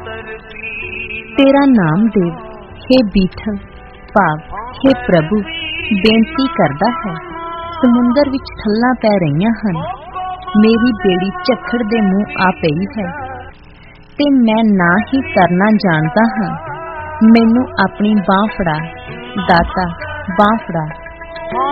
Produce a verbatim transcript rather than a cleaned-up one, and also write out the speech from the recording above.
तेरा नाम देव हे बीठल भाव हे प्रभु बेनती करदा है। समुंदर विच ठल्लां पै रहीआं हन, मेरी बेड़ी झक्खड़ दे मूंह आ पई है, ते मैं ना ही तरना जानदा हां। मैनू अपनी बांह फड़ा दाता, बांह फड़ा।